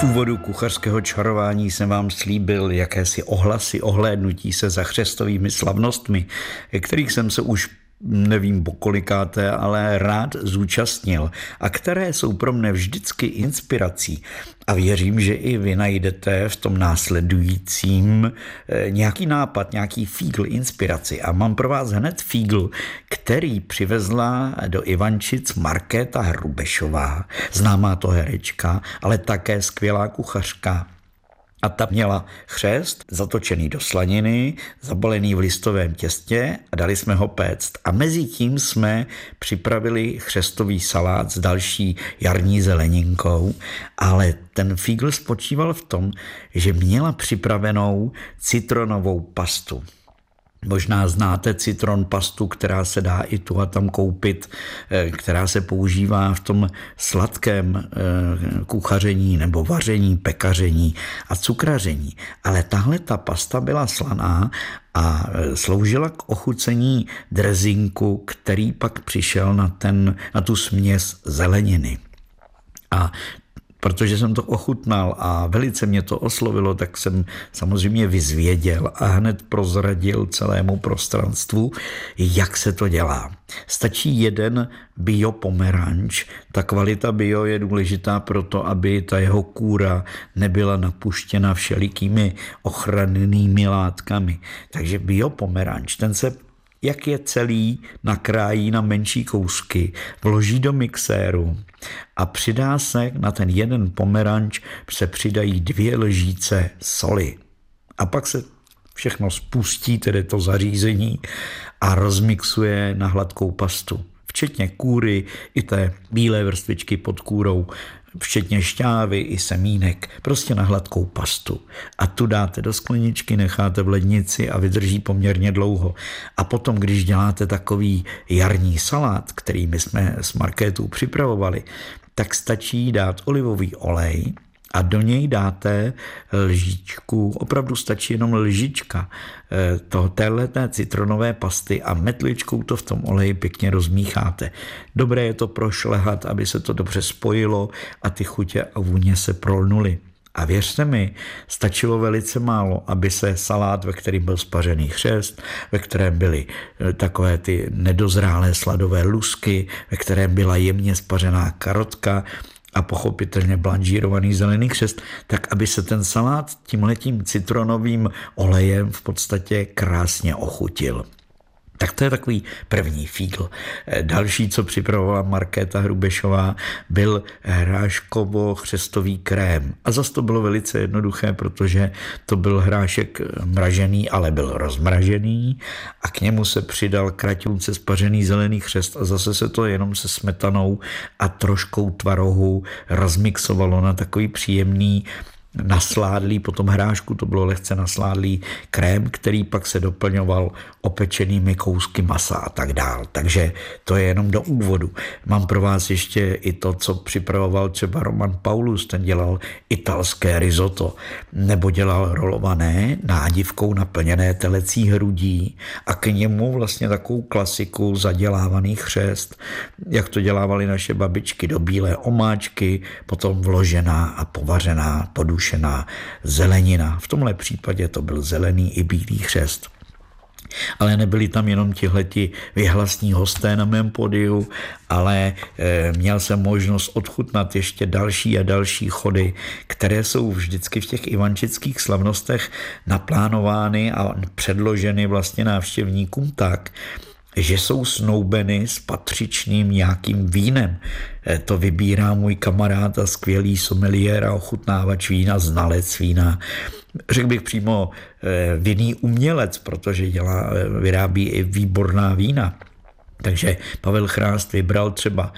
V úvodu kuchařského čarování jsem vám slíbil jakési ohlasy, ohlédnutí se za chřestovými slavnostmi, kterých jsem se už nevím pokolikáté, ale rád zúčastnil a které jsou pro mne vždycky inspirací. A věřím, že i vy najdete v tom následujícím nějaký nápad, nějaký fígl, inspiraci. A mám pro vás hned fígl, který přivezla do Ivančic Markéta Hrubešová, známá to herečka, ale také skvělá kuchařka. A ta měla chřest zatočený do slaniny, zabalený v listovém těstě a dali jsme ho péct. A mezi tím jsme připravili chřestový salát s další jarní zeleninkou, ale ten fígl spočíval v tom, že měla připravenou citronovou pastu. Možná znáte citron pastu, která se dá i tu a tam koupit, která se používá v tom sladkém kuchaření nebo vaření, pekaření a cukraření. Ale tahle ta pasta byla slaná a sloužila k ochucení drezinku, který pak přišel na tu směs zeleniny. A protože jsem to ochutnal a velice mě to oslovilo, tak jsem samozřejmě vyzvěděl a hned prozradil celému prostranstvu, jak se to dělá. Stačí jeden bio pomeranč. Ta kvalita bio je důležitá proto, aby ta jeho kůra nebyla napuštěna všelikými ochrannými látkami. Takže bio pomeranč, ten se jak je celý, nakrájí na menší kousky, vloží do mixéru a přidá se na ten jeden pomeranč, se přidají 2 lžíce soli. A pak se všechno spustí, tedy to zařízení, a rozmixuje na hladkou pastu. Včetně kůry i té bílé vrstvičky pod kůrou, včetně šťávy i semínek, prostě na hladkou pastu. A tu dáte do skleničky, necháte v lednici a vydrží poměrně dlouho. A potom, když děláte takový jarní salát, který my jsme s Markétou připravovali, tak stačí dát olivový olej a do něj dáte lžičku, opravdu stačí jenom lžička téhleté citronové pasty a metličkou to v tom oleji pěkně rozmícháte. Dobré je to prošlehat, aby se to dobře spojilo a ty chutě a vůně se prolnuly. A věřte mi, stačilo velice málo, aby se salát, ve kterém byl spařený chřest, ve kterém byly takové ty nedozrálé sladové lusky, ve kterém byla jemně spařená karotka a pochopitelně blanžírovaný zelený chřest, tak aby se ten salát tímhletím citronovým olejem v podstatě krásně ochutil. Tak to je takový první fígl. Další, co připravovala Markéta Hrubešová, byl hráškovo-chřestový krém. A zase to bylo velice jednoduché, protože to byl hrášek mražený, ale byl rozmražený a k němu se přidal kraťůnce spařený zelený chřest a zase se to jenom se smetanou a troškou tvarohu rozmixovalo na takový příjemný nasládlý, po tom hrášku to bylo lehce nasládlý krém, který pak se doplňoval opečenými kousky masa a tak dál. Takže to je jenom do úvodu. Mám pro vás ještě i to, co připravoval třeba Roman Paulus, ten dělal italské risotto, nebo dělal rolované nádivkou naplněné telecí hrudí a k němu vlastně takovou klasiku zadělávaný chřest, jak to dělávali naše babičky, do bílé omáčky, potom vložená a povařená, podušená zelenina. V tomhle případě to byl zelený i bílý chřest. Ale nebyli tam jenom tihleti vyhlasní hosté na mém podiu, ale měl jsem možnost odchutnat ještě další a další chody, které jsou vždycky v těch ivančických slavnostech naplánovány a předloženy vlastně návštěvníkům tak, že jsou snoubeny s patřičným nějakým vínem. To vybírá můj kamarád a skvělý sommeliér a ochutnávač vína, znalec vína. Řekl bych přímo vinný umělec, protože vyrábí i výborná vína. Takže Pavel Chrást vybral třeba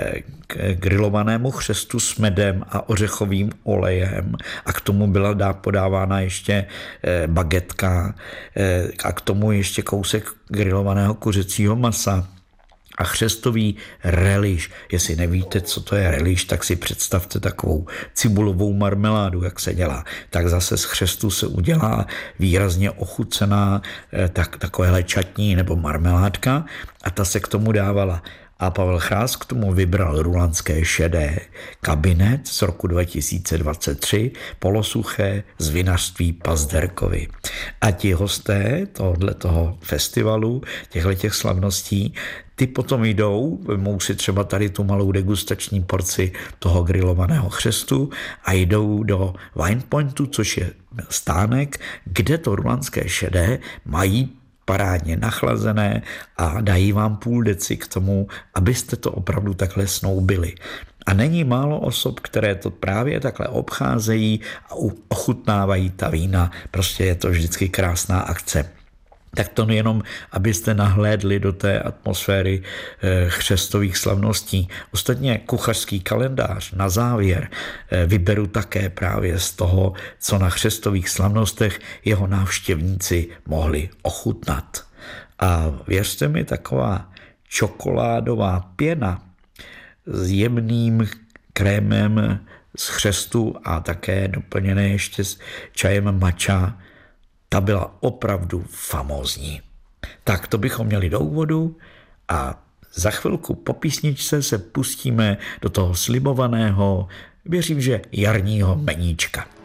k grilovanému chřestu s medem a ořechovým olejem a k tomu byla podávána ještě bagetka a k tomu ještě kousek grilovaného kuřecího masa a chřestový reliš. Jestli nevíte, co to je reliš, tak si představte takovou cibulovou marmeládu, jak se dělá. Tak zase z chřestu se udělá výrazně ochucená takovéhle čatní nebo marmeládka a ta se k tomu dávala A Pavel Chráz k tomu vybral rulanské šedé kabinet z roku 2023, polosuché z vinařství Pazderkovy. A ti hosté tohoto festivalu, těchto slavností, ty potom jdou, vemou si třeba tady tu malou degustační porci toho grilovaného chřestu a jdou do Wine Pointu, což je stánek, kde to rulanské šedé mají parádně nachlazené a dají vám půl deci k tomu, abyste to opravdu takhle snoubili. A není málo osob, které to právě takhle obcházejí a ochutnávají ta vína. Prostě je to vždycky krásná akce. Tak to jenom, abyste nahlédli do té atmosféry chřestových slavností. Ostatně kuchařský kalendář na závěr vyberu také právě z toho, co na chřestových slavnostech jeho návštěvníci mohli ochutnat. A věřte mi, taková čokoládová pěna s jemným krémem z chřestu a také doplněné ještě s čajem matcha, ta byla opravdu famózní. Tak to bychom měli do úvodu a za chvilku po písničce se pustíme do toho slibovaného, věřím, že jarního meníčka.